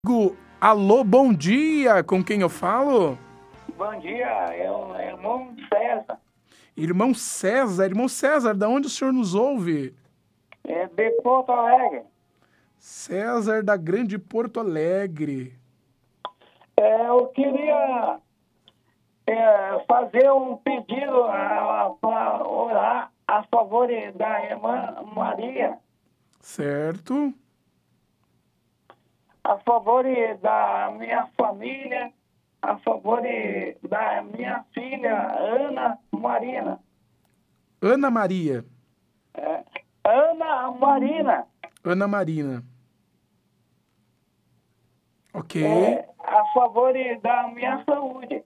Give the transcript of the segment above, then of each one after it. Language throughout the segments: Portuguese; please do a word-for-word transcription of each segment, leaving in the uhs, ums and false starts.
Gu, alô, bom dia, com quem eu falo? Bom dia, é o irmão César. Irmão César, irmão César, da onde o senhor nos ouve? É de Porto Alegre. César da Grande Porto Alegre. É, eu queria é, fazer um pedido para orar a favor da irmã Maria, Certo. a favor da minha família, a favor da minha filha Ana Marina. Ana Maria. É, Ana Marina. Ana Marina. Ok. É, a favor da minha saúde.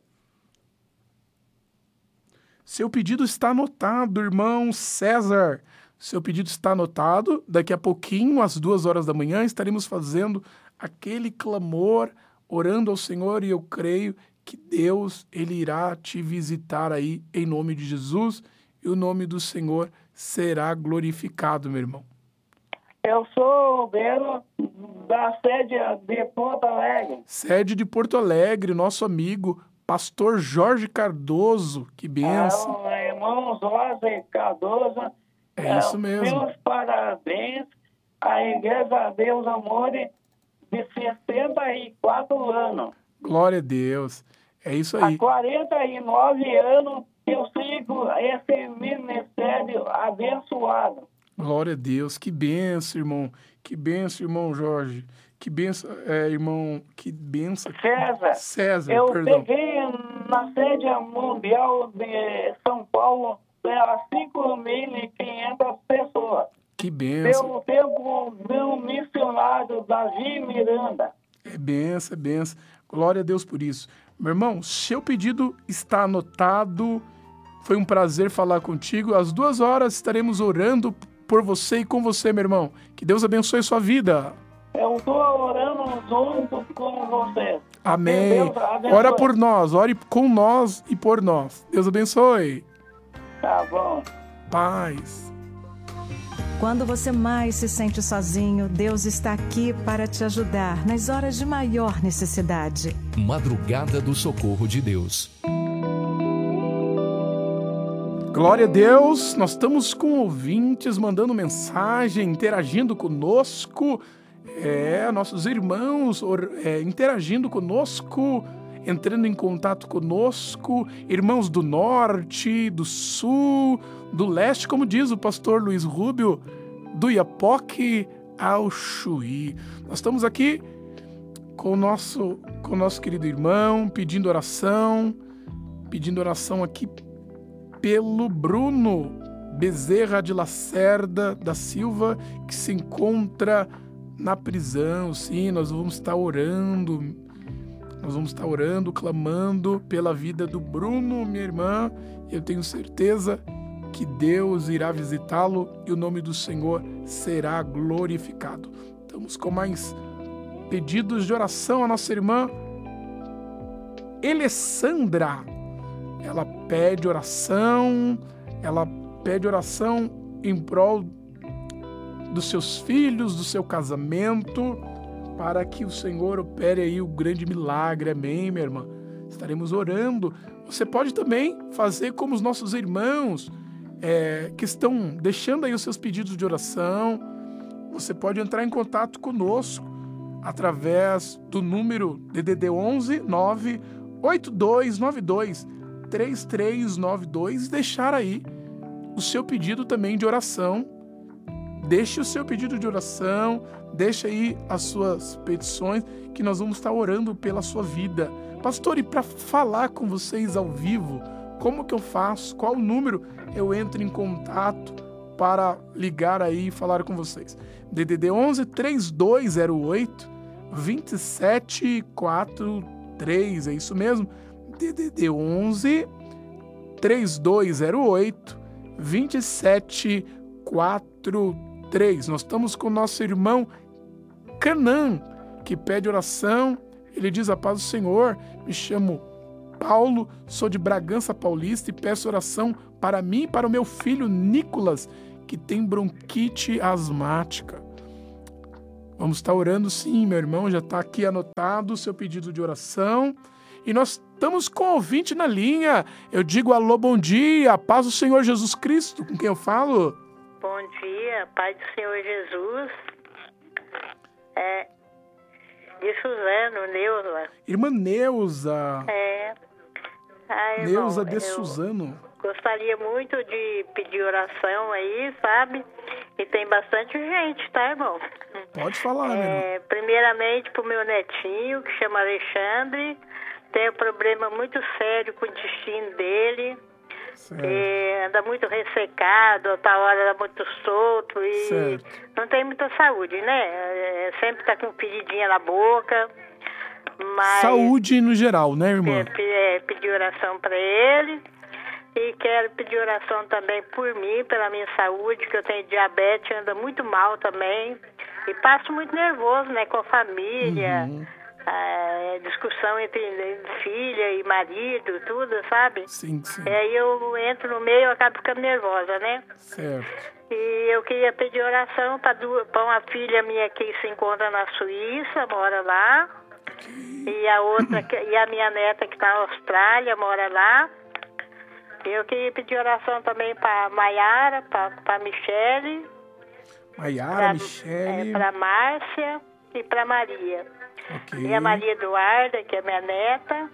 Seu pedido está anotado, irmão César. Seu pedido está anotado. Daqui a pouquinho, às duas horas da manhã, estaremos fazendo aquele clamor, orando ao Senhor, e eu creio que Deus, Ele irá te visitar aí em nome de Jesus, e o nome do Senhor será glorificado, meu irmão. Eu sou obreiro da sede de Porto Alegre. Sede de Porto Alegre, nosso amigo, pastor Jorge Cardoso, que bênção. É, o irmão Jorge Cardoso. É, é isso mesmo. Meus parabéns à Igreja Deus Amor de sessenta e quatro anos. Glória a Deus. É isso Há aí. quarenta e nove anos eu sigo esse ministério abençoado. Glória a Deus. Que benção, irmão. Que benção, irmão Jorge. Que benção, é, irmão. Que benção. César, César, eu perdão. peguei na sede mundial de São Paulo para cinco mil e quinhentas pessoas. Que benção. Pelo tempo do missionário Davi Miranda. É benção, é benção. Glória a Deus por isso. Meu irmão, seu pedido está anotado. Foi um prazer falar contigo. Às duas horas estaremos orando por você e com você, meu irmão. Que Deus abençoe sua vida. Eu estou orando junto com você. Amém. Deus abençoe. Ora por nós, ore com nós e por nós. Deus abençoe. Tá bom. Paz. Quando você mais se sente sozinho, Deus está aqui para te ajudar nas horas de maior necessidade. Madrugada do Socorro de Deus. Glória a Deus, nós estamos com ouvintes mandando mensagem, interagindo conosco, é, nossos irmãos é, interagindo conosco, entrando em contato conosco, irmãos do norte, do sul, do leste, como diz o pastor Luiz Rubio, do Iapoque ao Chuí. Nós estamos aqui com o nosso, com o nosso querido irmão, pedindo oração, pedindo oração aqui pelo Bruno Bezerra de Lacerda da Silva, que se encontra na prisão. Sim, nós vamos estar orando, nós vamos estar orando, clamando pela vida do Bruno, minha irmã, e eu tenho certeza que Deus irá visitá-lo e o nome do Senhor será glorificado. Estamos com mais pedidos de oração. A nossa irmã Alessandra, ela pede oração, ela pede oração em prol dos seus filhos, do seu casamento, para que o Senhor opere aí o grande milagre. Amém, minha irmã? Estaremos orando. Você pode também fazer como os nossos irmãos é, que estão deixando aí os seus pedidos de oração. Você pode entrar em contato conosco através do número D D D onze nove oito dois nove dois três três nove dois e deixar aí o seu pedido também de oração. Deixe o seu pedido de oração, deixe aí as suas petições, que nós vamos estar orando pela sua vida. Pastor, e para falar com vocês ao vivo, como que eu faço? Qual o número eu entro em contato para ligar aí e falar com vocês? D D D onze três dois zero oito dois sete quatro três, é isso mesmo? D D D onze três dois zero oito dois sete quatro três. Nós estamos com o nosso irmão Canã, que pede oração. Ele diz: a paz do Senhor, me chamo Paulo, sou de Bragança Paulista e peço oração para mim e para o meu filho Nicolas, que tem bronquite asmática. Vamos estar orando sim, meu irmão, já está aqui anotado o seu pedido de oração. E nós estamos com o ouvinte na linha. Eu digo alô, bom dia, paz do Senhor Jesus Cristo, com quem eu falo? Bom dia, paz do Senhor Jesus. É, de Suzano, Neuza. Irmã Neuza. É. Ai, Neuza irmão, de Suzano. Gostaria muito de pedir oração aí, sabe? E tem bastante gente, tá, irmão? Pode falar, né, é, irmão? Primeiramente pro meu netinho, que chama Alexandre. Tem um problema muito sério com o intestino dele. Que anda muito ressecado, outra hora anda muito solto e certo. Não tem muita saúde, né? É, sempre tá com feridinha na boca. Mas saúde no geral, né, irmã? É, é, pedir oração para ele. E quero pedir oração também por mim, pela minha saúde, que eu tenho diabetes, anda muito mal também. E passo muito nervoso, né, com a família. Uhum. A discussão entre filha e marido, tudo, sabe? Sim, sim. E aí eu entro no meio e acabo ficando nervosa, né? Certo. E eu queria pedir oração para uma filha minha que se encontra na Suíça, mora lá. Okay. E a outra, e a minha neta que está na Austrália, mora lá. Eu queria pedir oração também para Maiara, para Michele. Maiara, Michele. É, para Márcia e para Maria. Okay. E a Maria Eduarda, que é minha neta.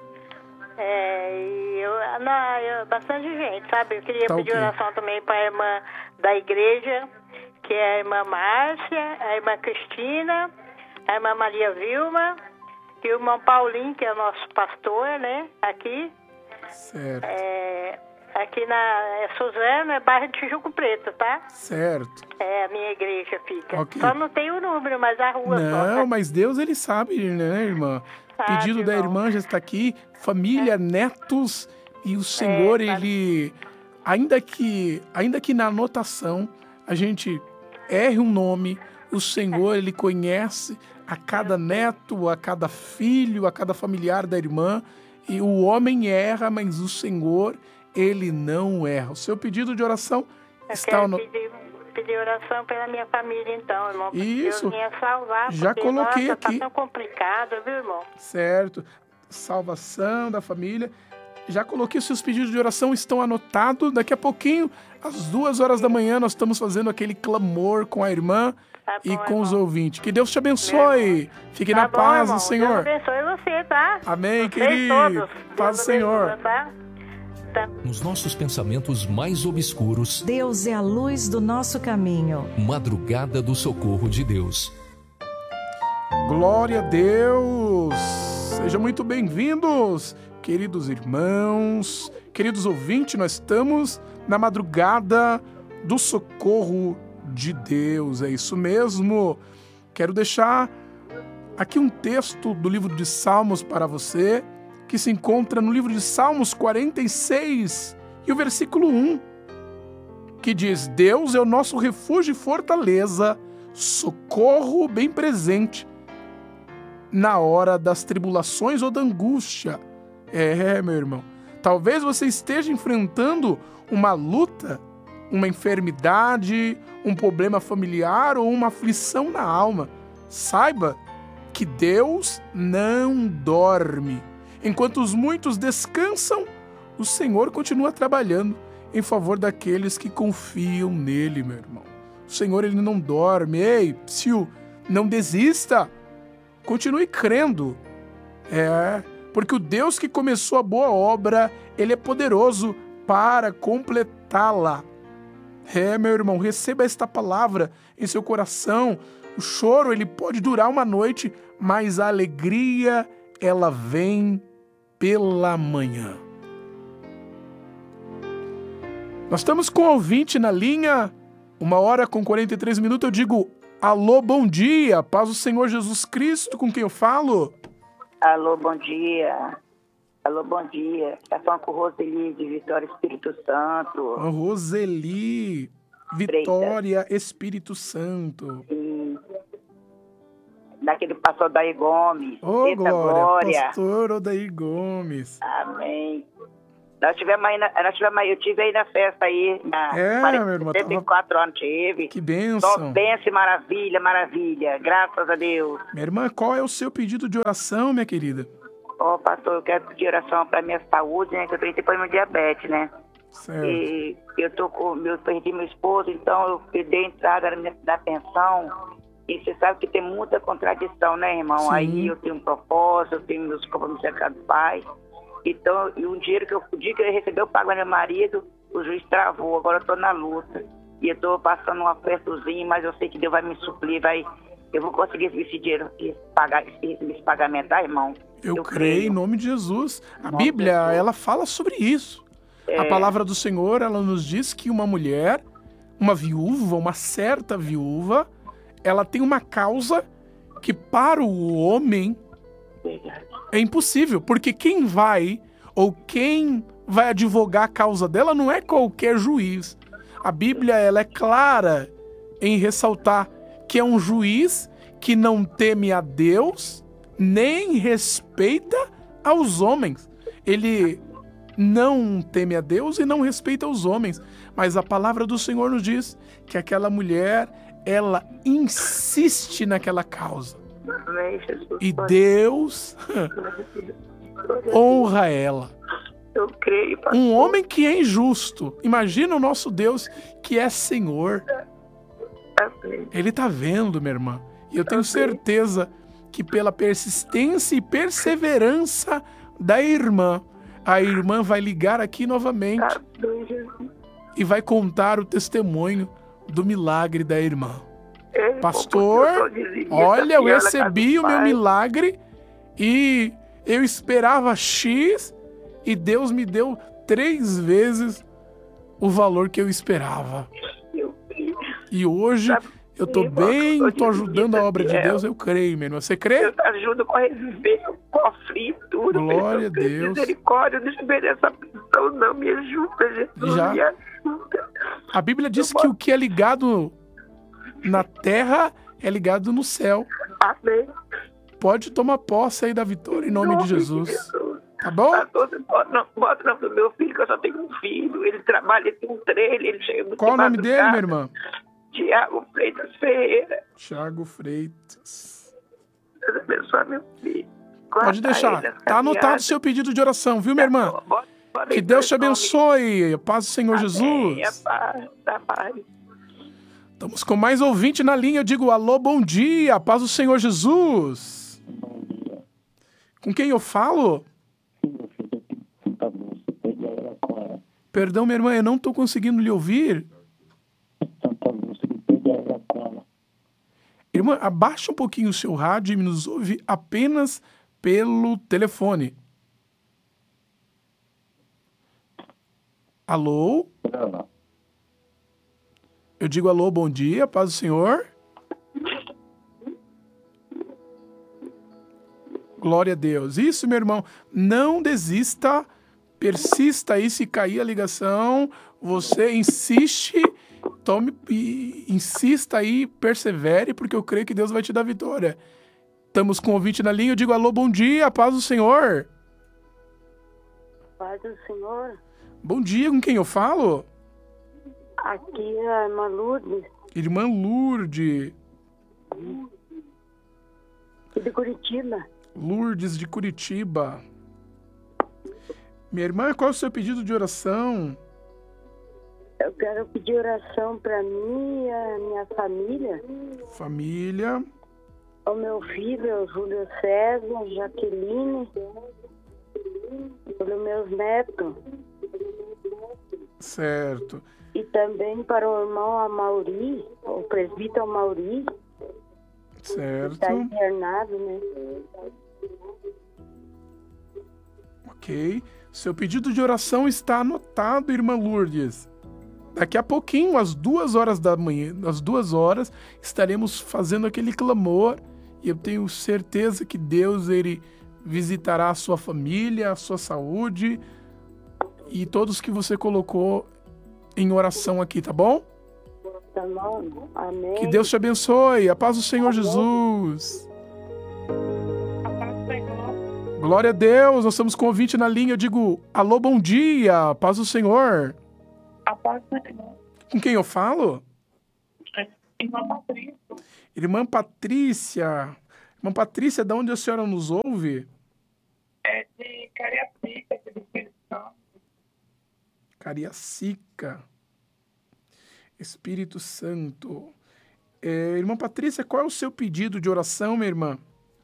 É, e eu, não, eu, bastante gente, sabe? Eu queria tá pedir okay. oração também para a irmã da igreja, que é a irmã Márcia, a irmã Cristina, a irmã Maria Vilma e o irmão Paulinho, que é o nosso pastor, né? Aqui. Certo. É, aqui na é Suzano, é bairro de Tijuco Preto, tá? Certo. É, a minha igreja fica. Okay. Só não tem o número, mas a rua não, só. Não, mas Deus, ele sabe, né, irmã? Sabe, Pedido da irmão. irmã já está aqui, família, é. netos, e o Senhor, é, ele... Ainda que, ainda que na anotação a gente erre um nome, o Senhor, ele conhece a cada neto, a cada filho, a cada familiar da irmã, e o homem erra, mas o Senhor, ele não erra. O seu pedido de oração eu está... no... pedir, pedir oração pela minha família, então, irmão. Isso. Deus venha salvar. Já porque, coloquei nossa, aqui. Tá tão complicado, viu, irmão? Certo. Salvação da família. Já coloquei os seus pedidos de oração, estão anotados. Daqui a pouquinho, às duas horas da manhã, nós estamos fazendo aquele clamor com a irmã tá e bom, com os irmão. ouvintes. Que Deus te abençoe. Fique tá na bom, paz irmão. do Senhor. Deus abençoe você, tá? Amém, Vocês querido. todos. Paz do Senhor. Tá? Tá. Nos nossos pensamentos mais obscuros, Deus é a luz do nosso caminho. Madrugada do Socorro de Deus. Glória a Deus. Sejam muito bem-vindos, queridos irmãos, queridos ouvintes. Nós estamos na madrugada do socorro de Deus. É isso mesmo. Quero deixar aqui um texto do livro de Salmos para você, que se encontra no livro de Salmos quarenta e seis e o versículo um, que diz: Deus é o nosso refúgio e fortaleza, socorro bem presente na hora das tribulações ou da angústia. É, meu irmão, talvez você esteja enfrentando uma luta, uma enfermidade, um problema familiar ou uma aflição na alma. Saiba que Deus não dorme. Enquanto os muitos descansam, o Senhor continua trabalhando em favor daqueles que confiam nele, meu irmão. O Senhor, ele não dorme. Ei, psiu, não desista. Continue crendo. É, porque o Deus que começou a boa obra, ele é poderoso para completá-la. É, meu irmão, receba esta palavra em seu coração. O choro, ele pode durar uma noite, mas a alegria, ela vem pela manhã. Nós estamos com o ouvinte na linha, uma hora com quarenta e três minutos. Eu digo, alô, bom dia, paz do Senhor Jesus Cristo, com quem eu falo? Alô, bom dia. Alô, bom dia. Está falando com Roseli, de Vitória, Espírito Santo. Roseli, Vitória, Freitas. Espírito Santo. Sim. Daquele pastor Odair Gomes. Ô, Eita, glória, glória, pastor Odair Gomes. Amém. Nós tivemos aí, na, nós tivemos aí, eu tive aí na festa aí, na É, meu irmão, setenta e quatro anos tive. Que Só bênção. bênção e maravilha, maravilha, graças a Deus. Minha irmã, qual é o seu pedido de oração, minha querida? Ó, pastor, eu quero pedir oração pra minha saúde, né, que eu tenho problema de diabetes, né. Certo. E eu tô com, meu, perdi meu esposo, então eu dei entrada na, minha, na pensão. E você sabe que tem muita contradição, né, irmão? Sim. Aí eu tenho um propósito, eu tenho meus compromissos cercados do pai. Então, e um dinheiro que eu, o dia que eu recebi, eu pago a meu marido, o juiz travou, agora eu tô na luta. E eu tô passando um apertozinho, mas eu sei que Deus vai me suprir, vai. Eu vou conseguir esse dinheiro, esse, pagar, esse, esse pagamento, tá, irmão? Eu, Eu creio em creio. nome de Jesus. A Nome de Bíblia, Jesus. ela fala sobre isso. É. A palavra do Senhor, ela nos diz que uma mulher, uma viúva, uma certa viúva, ela tem uma causa que para o homem é impossível, porque quem vai ou quem vai advogar a causa dela não é qualquer juiz. A Bíblia, ela é clara em ressaltar que é um juiz que não teme a Deus nem respeita aos homens. Ele não teme a Deus e não respeita os homens. Mas a palavra do Senhor nos diz que aquela mulher, ela insiste naquela causa. Amém, Jesus. E Deus honra ela. Eu creio, pastor. Um homem que é injusto. Imagina o nosso Deus que é Senhor. Amém. Ele tá vendo, minha irmã. E eu tenho certeza que pela persistência e perseverança da irmã, a irmã vai ligar aqui novamente Amém, Jesus. e vai contar o testemunho do milagre da irmã. É, Pastor, eu tô desigual, olha, eu ela recebi casa o do meu pai. milagre e eu esperava X e Deus me deu três vezes o valor que eu esperava. Eu creio. E hoje eu tô Sim, bem, eu tô ajudando a obra de fiel. Deus, eu creio, meu irmão. Você crê? Eu te ajudo com reviver o cofre e tudo. Glória a Deus. Deus. Misericórdia, não espere essa pessoa, não. Me ajuda, Jesus. Já. Me ajuda. A Bíblia diz que o que é ligado na terra é ligado no céu. Amém. Pode tomar posse aí da vitória em nome de Jesus. Tá bom? Pastor, você bota, não, bota o nome do meu filho, que eu só tenho um filho. Ele trabalha, ele tem um trailer, ele chega muito Qual o nome dele, madrugada. minha irmã? Tiago Freitas Ferreira. Tiago Freitas. Deus abençoe meu filho. Pode Guarda deixar. ele nas Tá anotado o caminhadas. seu pedido de oração, viu, minha irmã? Bota- bota Que aí Deus te dois nomes. abençoe. A paz do Senhor Amém. Jesus. A paz, a paz. Estamos com mais ouvinte na linha. Eu digo alô, bom dia. A paz do Senhor Jesus. Com quem eu falo? Perdão, minha irmã, eu não estou conseguindo lhe ouvir. Irmã, abaixa um pouquinho o seu rádio e nos ouve apenas pelo telefone. Alô? Eu digo alô, bom dia, paz do Senhor. Glória a Deus. Isso, meu irmão, não desista, persista aí. Se cair a ligação, você insiste, tome, e insista aí, persevere, porque eu creio que Deus vai te dar vitória. Estamos com o ouvinte na linha, eu digo alô, bom dia, paz do Senhor. Paz do Senhor, Bom dia, com quem eu falo? aqui é a irmã Lourdes, Irmã Lourdes. de Curitiba. Lourdes de Curitiba. Minha irmã, qual é o seu pedido de oração? Eu quero pedir oração para mim e a minha família, Família. o meu filho, o Júlio César, Jaqueline, pelos meus netos, Certo. e também para o irmão Amauri, o presbítero Amauri, que Certo. está internado, né? Ok. Seu pedido de oração está anotado, irmã Lourdes. Daqui a pouquinho, às duas horas da manhã, às duas horas, estaremos fazendo aquele clamor e eu tenho certeza que Deus ele visitará a sua família, a sua saúde e todos que você colocou em oração aqui, tá bom? Tá bom? Amém. Que Deus te abençoe. A paz do Senhor Jesus. Glória a Deus, nós estamos com o ouvinte na linha. Eu digo, alô, bom dia, paz do Senhor. A paz do Senhor. Com quem eu falo? É, Irmã Patrícia. Irmã Patrícia. Irmã Patrícia, de onde a senhora nos ouve? É de Cariacica, aqui do Espírito Santo. Cariacica. Espírito Santo. É, irmã Patrícia, qual é o seu pedido de oração, minha irmã?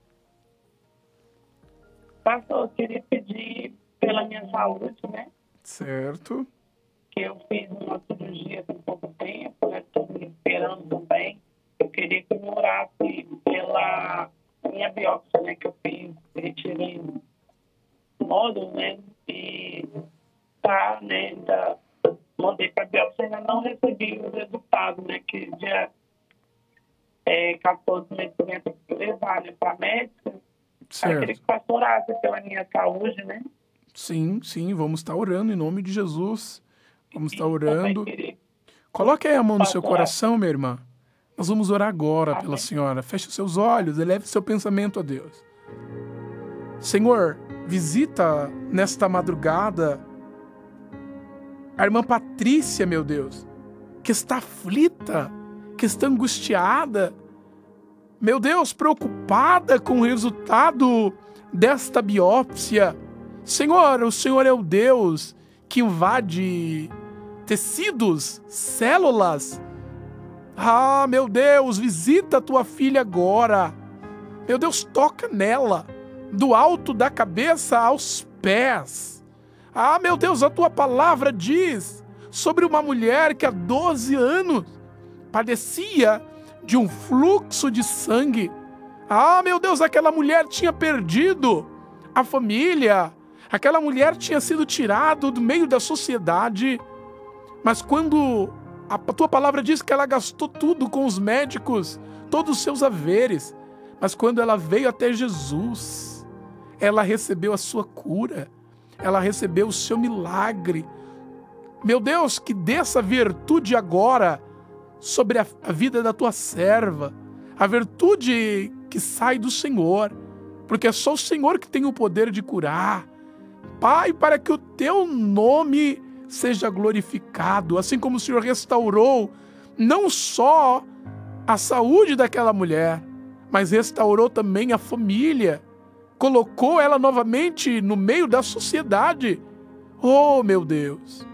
Pastor, eu queria pedir pela minha saúde, né? Certo. Que eu fiz uma cirurgia tem pouco tempo, né? Estou me esperando também. Eu queria que eu orasse pela minha biópsia, né? Que eu fiz, retirei nódulo, né? E tá, né? Ainda mandei para a biópsia, ainda não recebi o resultado, né? Que dia é, quatorze de mês que vem eu tenho que levar, né? Para a médica. Aí eu queria que o pastor orasse pela minha saúde, né? Sim, sim, vamos estar orando em nome de Jesus. Vamos estar E orando. também queria- Coloque aí a mão no seu Pastor, coração, minha irmã. Nós vamos orar agora Amém. pela senhora. Feche os seus olhos, eleve seu pensamento a Deus. Senhor, visita nesta madrugada a irmã Patrícia, meu Deus, que está aflita, que está angustiada, meu Deus, preocupada com o resultado desta biópsia. Senhor, o Senhor é o Deus que invade tecidos, células. Ah, meu Deus, visita a tua filha agora. Meu Deus, toca nela, do alto da cabeça aos pés. Ah, meu Deus, a tua palavra diz sobre uma mulher que há doze anos padecia de um fluxo de sangue. Ah, meu Deus, aquela mulher tinha perdido a família, aquela mulher tinha sido tirada do meio da sociedade, mas quando a tua palavra diz que ela gastou tudo com os médicos, todos os seus haveres, mas quando ela veio até Jesus, ela recebeu a sua cura, ela recebeu o seu milagre. Meu Deus, que dê essa virtude agora sobre a, a vida da tua serva, a virtude que sai do Senhor, porque é só o Senhor que tem o poder de curar. Pai, para que o teu nome seja glorificado, assim como o Senhor restaurou não só a saúde daquela mulher, mas restaurou também a família, colocou ela novamente no meio da sociedade. Oh, meu Deus,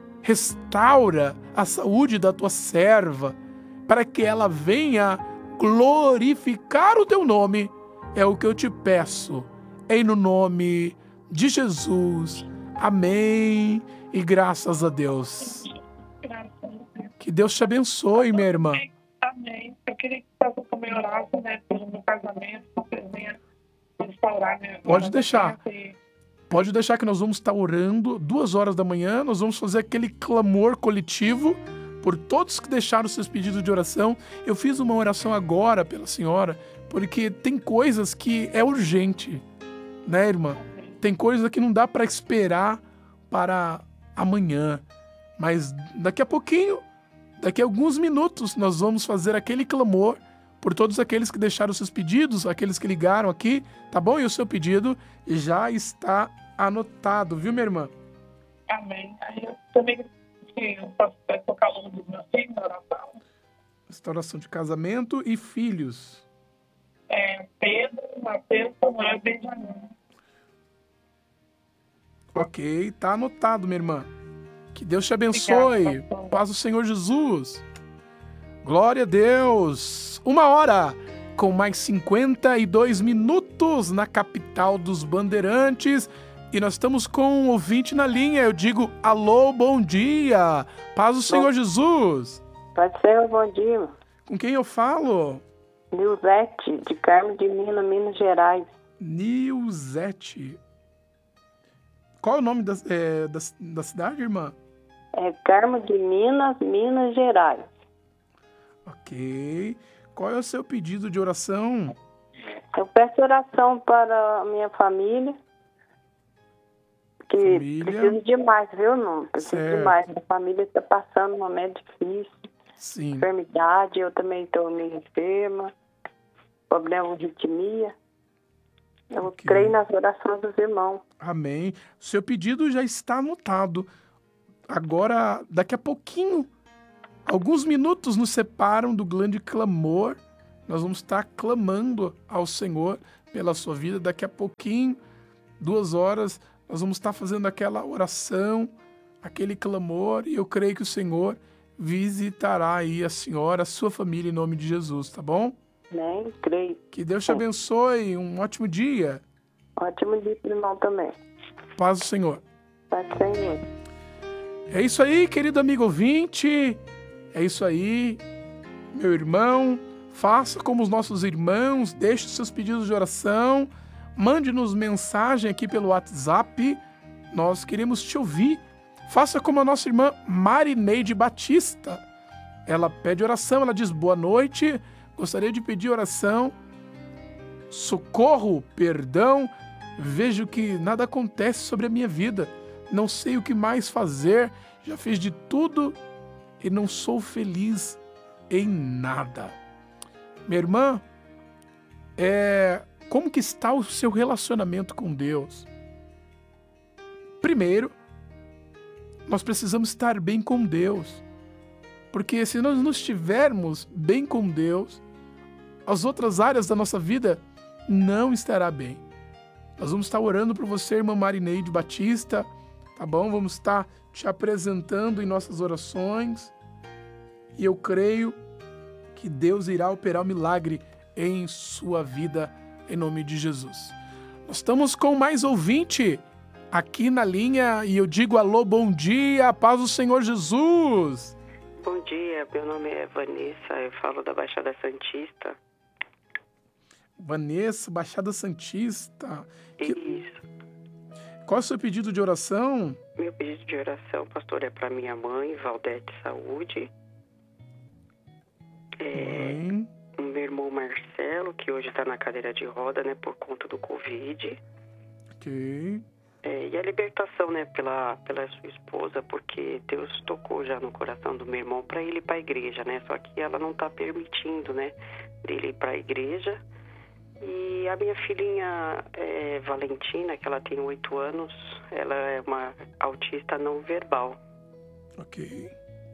restaura a saúde da tua serva, para que ela venha glorificar o teu nome. É o que eu te peço, em no nome de Jesus. Amém. E graças a Deus. Graças a Deus. Que Deus te abençoe, minha irmã. Amém. Eu queria que o pastor também orasse, né? Pelo meu casamento, que você venha restaurar minha Pode deixar. e Pode deixar que nós vamos estar orando duas horas da manhã, nós vamos fazer aquele clamor coletivo por todos que deixaram seus pedidos de oração. Eu fiz uma oração agora pela senhora, porque tem coisas que é urgente, né, irmã? Tem coisas que não dá para esperar para amanhã, mas daqui a pouquinho, daqui a alguns minutos, nós vamos fazer aquele clamor por todos aqueles que deixaram seus pedidos, aqueles que ligaram aqui, tá bom? E o seu pedido já está anotado, viu, minha irmã? Amém. Aí eu também que eu posso tocar o nome dos meus filhos na oração. Restauração de casamento e filhos. É Pedro, Mateus, Samuel e Benjamin. Ok, tá anotado, minha irmã. Que Deus te abençoe. Obrigada, pastor. Paz do Senhor Jesus. Glória a Deus. Uma hora com mais cinquenta e dois minutos na capital dos Bandeirantes. E nós estamos com um ouvinte na linha. Eu digo, alô, bom dia. Paz do Senhor Jesus. Paz do Senhor, bom dia. Com quem eu falo? Nilzete, de Carmo de Minas, Minas Gerais. Nilzete. Qual é o nome da, é, da, da cidade, irmã? É Carmo de Minas, Minas Gerais. Ok. Qual é o seu pedido de oração? Eu peço oração para a minha família, que Família. preciso demais, viu, não? Preciso Certo. demais. Minha família está passando um momento difícil, Sim. enfermidade, eu também estou meio enferma, problema de arritmia. Eu Ok. creio nas orações dos irmãos. Amém. Seu pedido já está anotado. Agora, daqui a pouquinho, alguns minutos nos separam do grande clamor. Nós vamos estar clamando ao Senhor pela sua vida. Daqui a pouquinho, duas horas, nós vamos estar fazendo aquela oração, aquele clamor, e eu creio que o Senhor visitará aí a senhora, a sua família, em nome de Jesus, tá bom? Amém? Creio. Que Deus te abençoe, um ótimo dia. Ótimo dia pro irmão também. Paz do Senhor. Paz do Senhor. É isso aí, querido amigo ouvinte. É isso aí, meu irmão. Faça como os nossos irmãos, deixe seus pedidos de oração, mande-nos mensagem aqui pelo WhatsApp. Nós queremos te ouvir. Faça como a nossa irmã Marineide Batista. Ela pede oração, ela diz: boa noite, gostaria de pedir oração, socorro, perdão, vejo que nada acontece sobre a minha vida, não sei o que mais fazer, já fiz de tudo e não sou feliz em nada. Minha irmã, é, como que está o seu relacionamento com Deus? Primeiro, nós precisamos estar bem com Deus, porque se nós não estivermos bem com Deus, as outras áreas da nossa vida não estará bem. Nós vamos estar orando por você, irmã Marineide Batista, tá bom? Vamos estar te apresentando em nossas orações, e eu creio que Deus irá operar um milagre em sua vida, em nome de Jesus. Nós estamos com mais ouvinte aqui na linha, e eu digo alô, bom dia, paz do Senhor Jesus. Bom dia, meu nome é Vanessa, eu falo da Baixada Santista. Vanessa, Baixada Santista. Que... Isso. Qual é o seu pedido de oração? Meu pedido de oração, pastor, é para minha mãe, Valdete Saúde. É, Mãe. o meu irmão Marcelo, que hoje está na cadeira de roda, né, por conta do Covid. Ok. É, e a libertação, né, pela, pela sua esposa, porque Deus tocou já no coração do meu irmão para ele ir para a igreja, né? Só que ela não está permitindo, né, dele ir para a igreja. E a minha filhinha é, Valentina, que ela tem oito anos, ela é uma autista não verbal. Ok.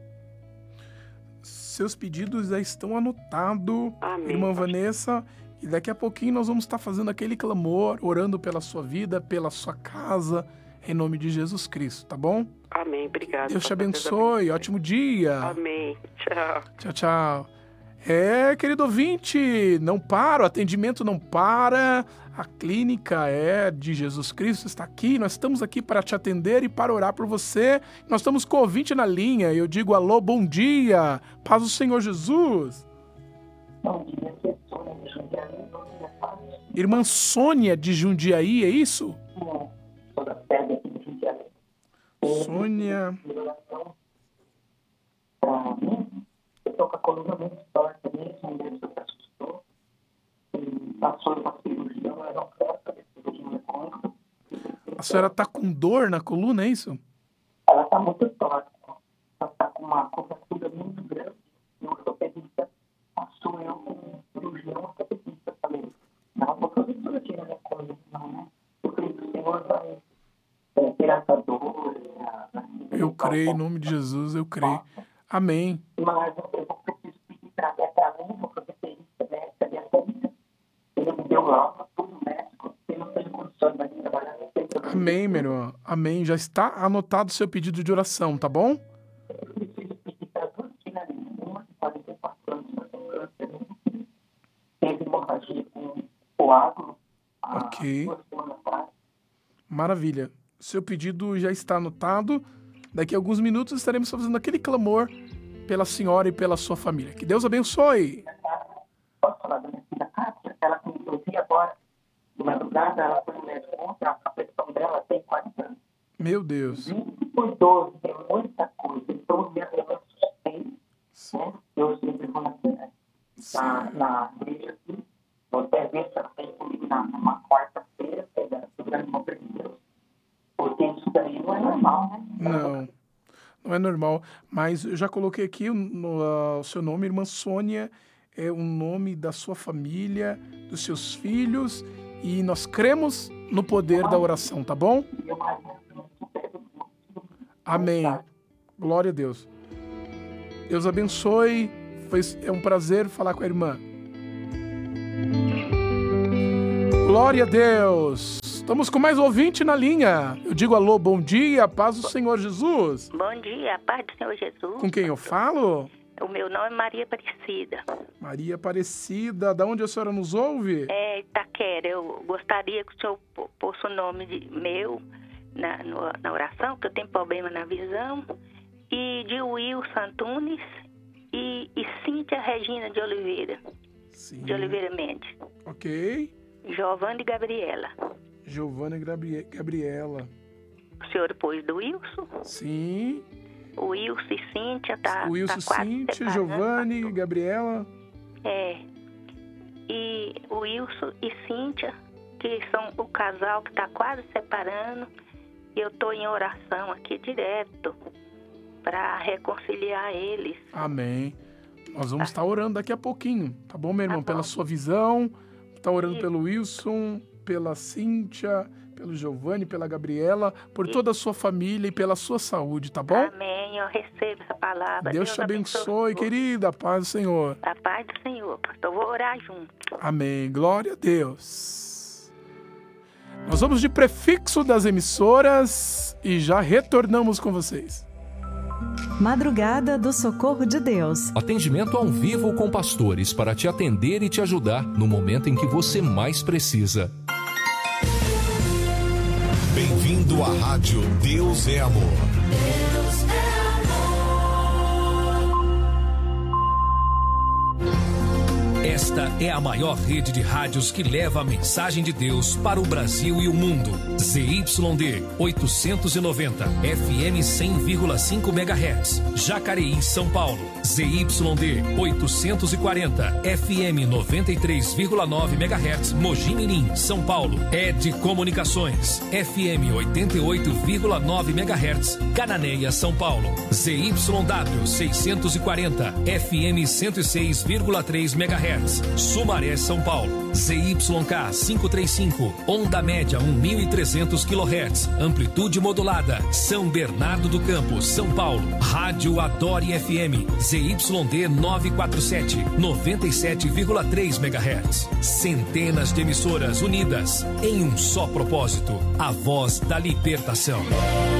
Seus pedidos já estão anotados, Amém, irmã pastor. Vanessa, e daqui a pouquinho nós vamos estar fazendo aquele clamor, orando pela sua vida, pela sua casa, em nome de Jesus Cristo, tá bom? Amém, obrigado. Deus te pastor. Deus abençoe, ótimo dia. Amém, tchau. Tchau, tchau. É, querido ouvinte, não para, o atendimento não para, a clínica é de Jesus Cristo, está aqui, nós estamos aqui para te atender e para orar por você. Nós estamos com o ouvinte na linha, eu digo alô, bom dia, paz do Senhor Jesus. Bom dia, aqui é Sônia de Jundiaí. Irmã Sônia de Jundiaí, é isso? Não, sou da sede aqui de Jundiaí. Sônia. Para mim, eu estou com a coluna muito torta mesmo, um deles se assustou. E passou uma cirurgia, eu não quero fazer cirurgia eletrônica. A senhora está com dor na coluna, é isso? Ela está muito torta. Ela está com uma cobertura muito grande. E o ortopedista passou eu com cirurgia, o ortopedista falei, não vou fazer cirurgia na minha coluna, não, né? Eu creio que o Senhor vai é, ter essa dor. É, Eu creio, em nome de Jesus, eu creio. Amém. Mas eu vou preciso pedir para ver para mim, vou fazer perícia médica, minha família. Ele me deu laudo, tudo médico, eu não tenho condições mais de trabalhar. Amém, meu irmão. Amém. Já está anotado o seu pedido de oração, tá bom? Eu preciso pedir para duas filhas minhas, uma de quarenta e quatro anos, que tem câncer, teve hemorragia com coágulo há Ok. duas semanas atrás. Maravilha. Seu pedido já está anotado. Daqui a alguns minutos estaremos fazendo aquele clamor pela senhora e pela sua família. Que Deus abençoe. Posso falar da minha filha Kátia? Ela tem doze agora, de madrugada, ela foi no médico ontem, a pressão dela tem quarenta anos. Meu Deus. vinte por doze, tem muita coisa. Então, eu me assustei, né? Eu sempre vou na, na, na igreja aqui, vou até ver se ela tem comigo na, numa quarta-feira, que é da do grande mover de Deus. Porque isso daí não é normal, né? Não, não é normal. Mas eu já coloquei aqui no, uh, o seu nome, irmã Sônia, é o nome da sua família, dos seus filhos, e nós cremos no poder da oração, tá bom? Amém. Glória a Deus. Deus abençoe. Foi, é um prazer falar com a irmã. Glória a Deus. Estamos com mais ouvinte na linha. Eu digo alô, bom dia, paz do Senhor Jesus. Bom dia, paz do Senhor Jesus. Com quem eu falo? O meu nome é Maria Aparecida. Maria Aparecida, da onde a senhora nos ouve? É, Itaquera. Eu gostaria que o senhor fosse o nome de, meu na, no, na oração, que eu tenho problema na visão. E de Wilson Antunes e, e Cíntia Regina de Oliveira. Sim. De Oliveira Mendes. Ok. Giovana e Gabriela. Giovana e Gabriela. O senhor pôs do Wilson? Sim. O Wilson e Cíntia tá, o Wilson, tá quase Cíntia, Giovana e Gabriela. É. E o Wilson e Cíntia, que são o casal que está quase separando. E eu estou em oração aqui direto para reconciliar eles. Amém. Nós vamos estar tá orando daqui a pouquinho, tá bom, meu irmão? Tá bom. Pela sua visão, tá orando e... pelo Wilson, pela Cíntia, pelo Giovanni, pela Gabriela, por e... toda a sua família e pela sua saúde, tá bom? Amém, eu recebo essa palavra. Deus, Deus te abençoe, abençoe, querida, a paz do Senhor. A paz do Senhor, pastor, vou orar junto. Amém, glória a Deus. Nós vamos de prefixo das emissoras e já retornamos com vocês. Madrugada do Socorro de Deus. Atendimento ao vivo com pastores para te atender e te ajudar no momento em que você mais precisa. Bem-vindo à Rádio Deus é Amor. Deus é Esta é a maior rede de rádios que leva a mensagem de Deus para o Brasil e o mundo. Z Y D oitocentos e noventa, F M cem vírgula cinco megahertz, Jacareí, São Paulo. Z Y D oitocentos e quarenta, F M noventa e três vírgula nove megahertz, Mogi Mirim, São Paulo. Ed Comunicações, F M oitenta e oito vírgula nove megahertz, Cananéia, São Paulo. Z Y W seiscentos e quarenta, F M cento e seis vírgula três megahertz, Sumaré, São Paulo. Z Y K quinhentos e trinta e cinco, onda média mil e trezentos quilohertz, amplitude modulada, São Bernardo do Campo, São Paulo. Rádio Adore F M, Z Y D novecentos e quarenta e sete, noventa e sete vírgula três megahertz. Centenas de emissoras unidas em um só propósito, a voz da libertação.